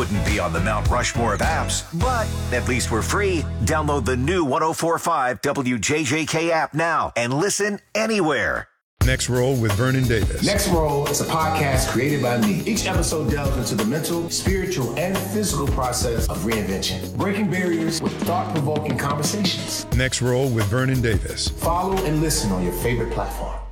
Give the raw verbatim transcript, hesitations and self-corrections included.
wouldn't be on the Mount Rushmore of apps, but at least we're free. Download the new one oh four point five W J J K app now and listen anywhere. Next Roll with Vernon Davis. Next Roll is a podcast created by me. Each episode delves into the mental, spiritual, and physical process of reinvention, breaking barriers with thought-provoking conversations. Next Roll with Vernon Davis. Follow and listen on your favorite platform.